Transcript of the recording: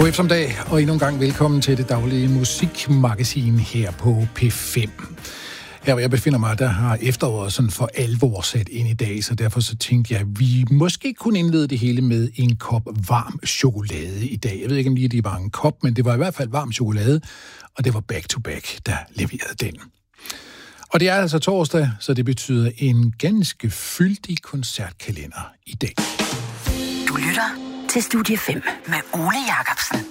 God eftermiddag, og endnu en gang velkommen til det daglige musikmagasin her på P5. Her hvor jeg befinder mig, der har efteråret sådan for alvor sat ind i dag, så derfor så tænkte jeg, at vi måske kunne indlede det hele med en kop varm chokolade i dag. Jeg ved ikke, om det var en kop, men det var i hvert fald varm chokolade, og det var Back to Back, der leverede den. Og det er altså torsdag, så det betyder en ganske fyldig koncertkalender i dag. Du lytter til Studie 5 med Ole Jacobsen.